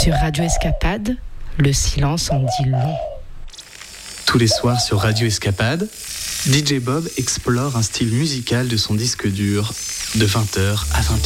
Sur Radio Escapade, le silence en dit long. Tous les soirs sur Radio Escapade, DJ Bob explore un style musical de son disque dur de 20h à 21h.